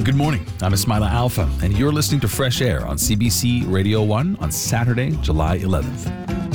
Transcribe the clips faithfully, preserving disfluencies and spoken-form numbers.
Good morning. I'm Ismaila Alfa, and you're listening to Fresh Air on C B C Radio one on Saturday, July eleventh.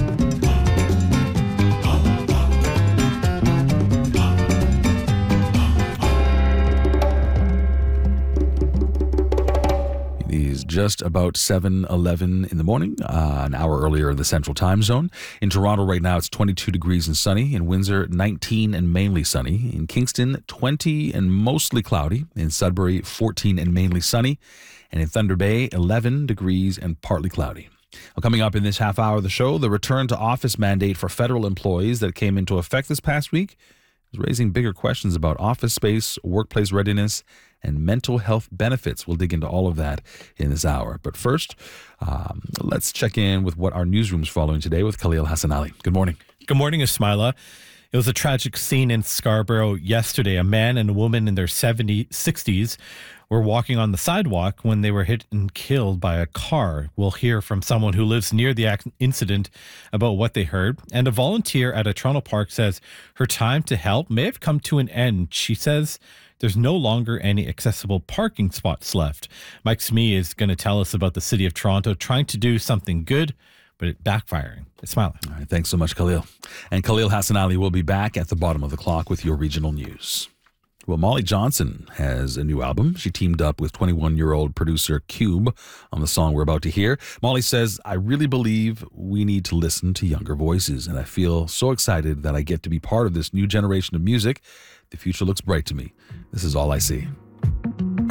It is just about seven eleven in the morning, uh, an hour earlier in the Central Time Zone. In Toronto right now, it's twenty-two degrees and sunny. In Windsor, nineteen and mainly sunny. In Kingston, twenty and mostly cloudy. In Sudbury, fourteen and mainly sunny. And in Thunder Bay, eleven degrees and partly cloudy. Well, coming up in this half hour of the show, the return to office mandate for federal employees that came into effect this past week is raising bigger questions about office space, workplace readiness, and mental health benefits. We'll dig into all of that in this hour. But first, um, let's check in with what our newsroom's following today with Khalil Hassanali. Good morning. Good morning, Ismaila. It was a tragic scene in Scarborough yesterday. A man and a woman in their seventies, sixties were walking on the sidewalk when they were hit and killed by a car. We'll hear from someone who lives near the incident about what they heard. And a volunteer at a Toronto park says her time to help may have come to an end. She says there's no longer any accessible parking spots left. Mike Smee is going to tell us about the City of Toronto trying to do something good, but it backfiring. It's smiling. All right, thanks so much, Khalil. And Khalil Hassanali will be back at the bottom of the clock with your regional news. Well, Molly Johnson has a new album. She teamed up with twenty-one-year-old producer Cube on the song we're about to hear. Molly says, I really believe we need to listen to younger voices, and I feel so excited that I get to be part of this new generation of music. The future looks bright to me. This is All I See.